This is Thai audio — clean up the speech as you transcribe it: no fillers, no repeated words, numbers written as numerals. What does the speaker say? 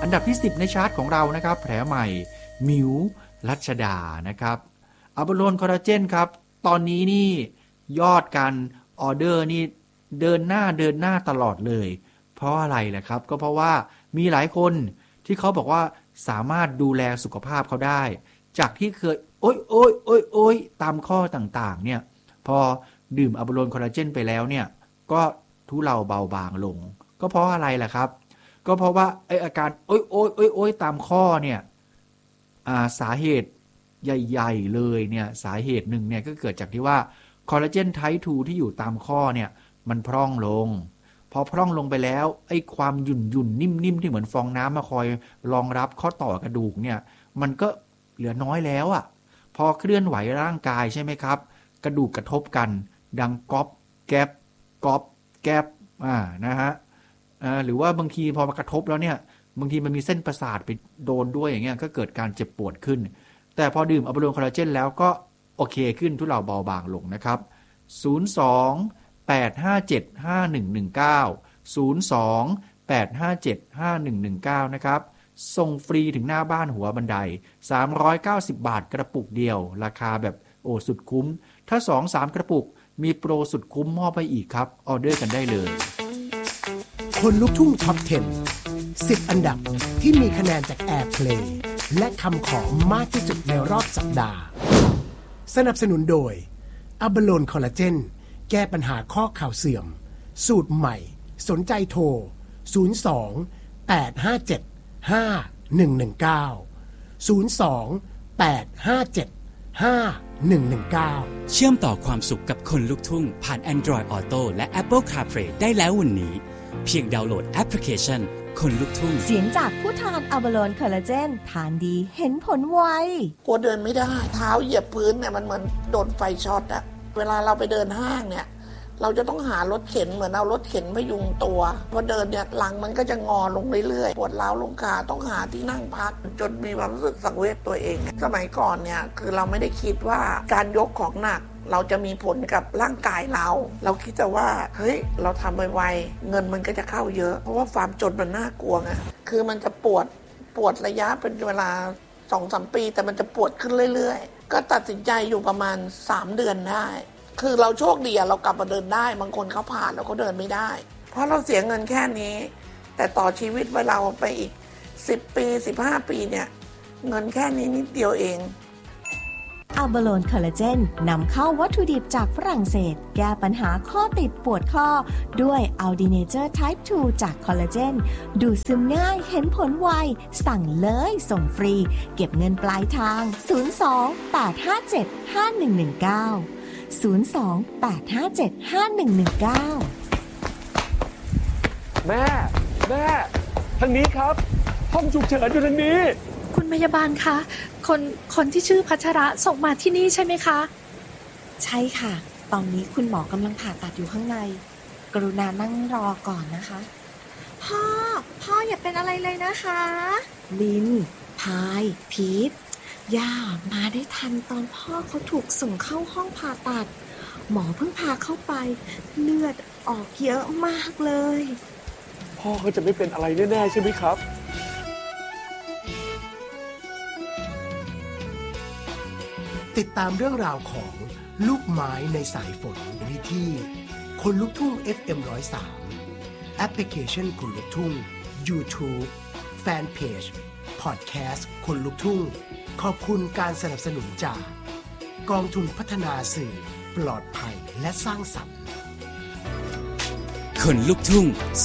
อันดับที่10ในชาร์ตของเรานะครับแผลใหม่มิวรัชดานะครับอะโบโลนคอลลาเจนครับตอนนี้นี่ยอดการออเดอร์นี่เดินหน้าตลอดเลยเพราะอะไรล่ะครับก็เพราะว่ามีหลายคนที่เขาบอกว่าสามารถดูแลสุขภาพเขาได้จากที่เคยโอ๊ยตามข้อต่างๆเนี่ยพอดื่มอะโบโลนคอลลาเจนไปแล้วเนี่ยก็ทุเลาเบาบางลงก็เพราะอะไรล่ะครับก็เพราะว่าไออาการโอ๊ยตามข้อเนี่ยสาเหตุใหญ่ๆเลยเนี่ยสาเหตุหนึ่งเนี่ยก็เกิดจากที่ว่าคอลลาเจนไทป์ 2 ที่อยู่ตามข้อเนี่ยมันพร่องลงพอพร่องลงไปแล้วไอ้ความหยุ่นนิ่มๆที่เหมือนฟองน้ำมาคอยรองรับข้อต่อกระดูกเนี่ยมันก็เหลือน้อยแล้วอ่ะพอเคลื่อนไหวร่างกายใช่ไหมครับกระดูกกระทบกันดังก๊อบแก๊บก๊อบแก๊บนะฮะหรือว่าบางทีพอมากระทบแล้วเนี่ยบางทีมันมีเส้นประสาทไปโดนด้วยอย่างเงี้ยก็เกิดการเจ็บปวดขึ้นแต่พอดื่มอะโบโลนคอลลาเจนแล้วก็โอเคขึ้นทุเลาเบาบางลงนะครับ02-857-5119 นะครับส่งฟรีถึงหน้าบ้านหัวบันได390 บาทกระปุกเดียวราคาแบบสุดคุ้มถ้า 2-3 กระปุกมีโปรสุดคุ้มมอบไปอีกครับออเดอร์กันได้เลยคนลุกทุ่งท็อป 10 10 อันดับที่มีคะแนนจาก Airplay และคำขอมากที่สุดในรอบสัปดาห์สนับสนุนโดยอะโบโลนคอลลาเจนแก้ปัญหาข้อเข่าเสื่อมสูตรใหม่สนใจโทร02-857-5119 เชื่อมต่อความสุขกับคนลุกทุ่งผ่าน Android Auto และ Apple CarPlay ได้แล้ววันนี้เพียงดาวน์โหลดแอปพลิเคชันคนลุกทุ่งเสียงจากผู้ทานอะโบโลนคอลลาเจนทานดีเห็นผลไวกลัวเดินไม่ได้เท้าเหยียบพื้นเนี่ยมันเหมือนโดนไฟช็อตอะเวลาเราไปเดินห้างเนี่ยเราจะต้องหารถเข็นเหมือนเอารถเข็นพยุงตัวพอเดินเนี่ยหลังมันก็จะงอลงเรื่อยๆปวดร้าวลงขาต้องหาที่นั่งพักจนมีความรู้สึกสังเวชตัวเองสมัยก่อนเนี่ยคือเราไม่ได้คิดว่าการยกของหนักเราจะมีผลกับร่างกายเราคิดแต่ว่าเฮ้ยเราทำไวๆเงินมันก็จะเข้าเยอะเพราะว่าความจนมันน่ากลัวไงคือมันจะปวดระยะเป็นเวลา 2-3 ปีแต่มันจะปวดขึ้นเรื่อยๆก็ตัดสินใจอยู่ประมาณ3 เดือนได้คือเราโชคดีเรากลับมาเดินได้บางคนเขาผ่านแล้วก็เดินไม่ได้เพราะเราเสียเงินแค่นี้แต่ต่อชีวิตไว้เราไปอีก10 ปี15 ปีเนี่ยเงินแค่นี้นิดเดียวเองอะโบโลนคอลลาเจนนำเข้าวัตถุดิบจากฝรั่งเศสแก้ปัญหาข้อติดปวดข้อด้วยอัลดีเนเจอร์ไทป์ 2 จากคอลลาเจนดูดซึมง่ายเห็นผลไวสั่งเลยส่งฟรีเก็บเงินปลายทาง02-857-5119 02-857-5119 แม่ทางนี้ครับห้องฉุกเฉินอยู่ทางนี้คุณพยาบาลคะคนที่ชื่อพัชระส่งมาที่นี่ใช่ไหมคะใช่ค่ะตอนนี้คุณหมอกำลังผ่าตัดอยู่ข้างในกรุณานั่งรอก่อนนะคะพ่ออย่าเป็นอะไรเลยนะคะลินพายพีทย่ามาได้ทันตอนพ่อเขาถูกส่งเข้าห้องผ่าตัดหมอเพิ่งพาเข้าไปเลือดออกเยอะมากเลยพ่อเขาจะไม่เป็นอะไรแน่ๆใช่ไหมครับติดตามเรื่องราวของลูกไม้ในสายฝนได้ที่คนลุกทุ่ง FM 103 แอปพลิเคชันคนลุกทุ่ง YouTube แฟนเพจพอดแคสต์คนลุกทุ่งขอบคุณการสนับสนุนจากกองทุนพัฒนาสื่อปลอดภัยและสร้างสรรค์คนลุกทุ่ง